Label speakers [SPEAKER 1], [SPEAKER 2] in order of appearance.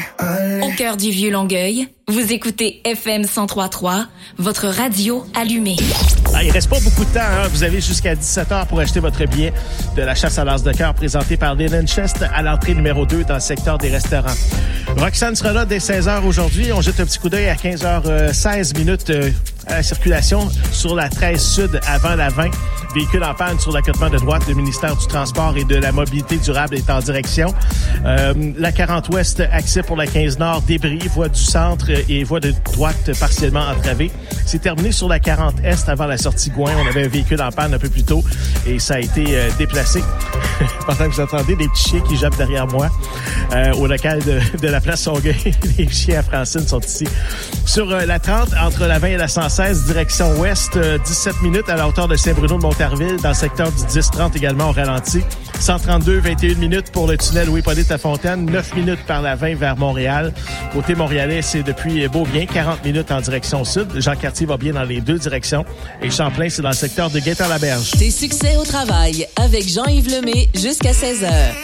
[SPEAKER 1] Au cœur du Vieux-Longueuil, vous écoutez FM 103.3, votre radio allumée.
[SPEAKER 2] Il reste pas beaucoup de temps. Vous avez jusqu'à 17h pour acheter votre billet de la chasse à l'as de cœur présenté par Linen Chest à l'entrée numéro 2 dans le secteur des restaurants. Roxane sera là dès 16h aujourd'hui. On jette un petit coup d'œil à 15h16 minutes à la circulation sur la 13 Sud avant la 20. Véhicule en panne sur l'accotement de droite. Le ministère du Transport et de la Mobilité durable est en direction. La 40 Ouest, accès pour la 15 Nord, débris, voie du centre et voie de droite partiellement entravée. C'est terminé sur la 40 Est avant la sortie Gouin. On avait un véhicule en panne un peu plus tôt et ça a été déplacé. Pendant que vous entendez des petits chiens qui jappent derrière moi au local de la place Longueuil. Les chiens à Francine sont ici. Sur la 30, entre la 20 et la 116, direction ouest, 17 minutes à la hauteur de Saint-Bruno-de-Montarville, dans le secteur du 10-30 également au ralenti. 132, 21 minutes pour le tunnel Louis-Hippolyte-Lafontaine, 9 minutes par la 20 vers Montréal. Côté montréalais, c'est depuis Beaubien, 40 minutes en direction sud. Jean-Cartier va bien dans les deux directions. Et Champlain, c'est dans le secteur de Gaétan-Laberge.
[SPEAKER 3] Tes succès au travail avec Jean-Yves Lemay jusqu'à 16h.